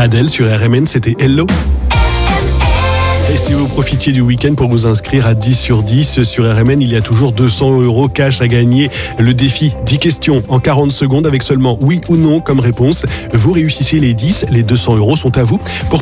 Adèle sur RMN, c'était Hello. Et si vous profitiez du week-end pour vous inscrire à 10 sur 10 sur RMN, il y a toujours 200 € cash à gagner. Le défi, 10 questions en 40 secondes avec seulement oui ou non comme réponse. Vous réussissez les 10, les 200 € sont à vous. Pour